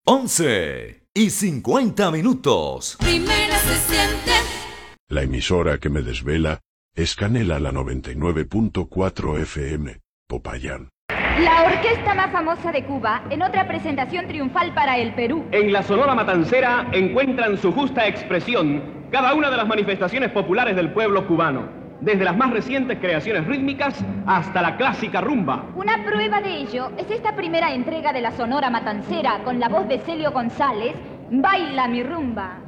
11:50. Primera se siente. La emisora que me desvela es Canela la 99.4 FM, Popayán. La orquesta más famosa de Cuba, en otra presentación triunfal para el Perú. En la Sonora Matancera encuentran su justa expresión cada una de las manifestaciones populares del pueblo cubano, desde las más recientes creaciones rítmicas hasta la clásica rumba. Una prueba de ello es esta primera entrega de la Sonora Matancera con la voz de Celio González, Baila mi rumba.